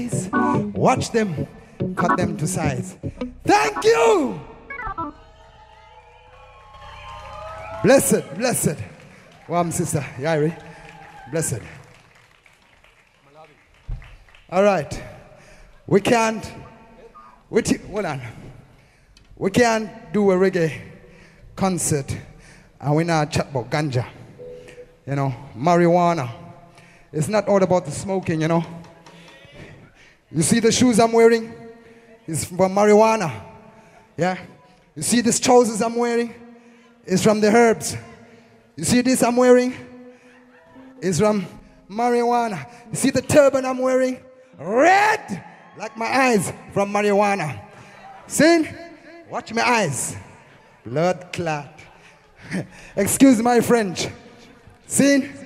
Watch them, cut them to size. Thank you. Blessed, blessed. Warm sister, Yairi. Blessed. All right. We can't, hold on. We can't do a reggae concert and we not chat about ganja. You know, marijuana. It's not all about the smoking, you know. You see the shoes I'm wearing? It's from marijuana. Yeah? You see these trousers I'm wearing? It's from the herbs. You see this I'm wearing? It's from marijuana. You see the turban I'm wearing? Red! Like my eyes from marijuana. See? Watch my eyes. Blood clot. Excuse my French. See?